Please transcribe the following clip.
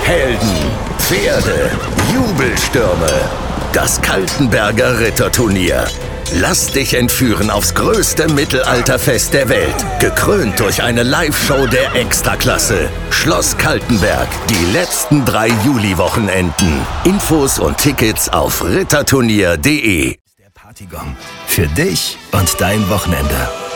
Helden, Pferde, Jubelstürme. Das Kaltenberger Ritterturnier. Lass dich entführen aufs größte Mittelalterfest der Welt. Gekrönt durch eine Live-Show der Extraklasse. Schloss Kaltenberg. Die letzten 3 Juli-Wochenenden. Infos und Tickets auf ritterturnier.de. Der Partygong. Für dich und dein Wochenende.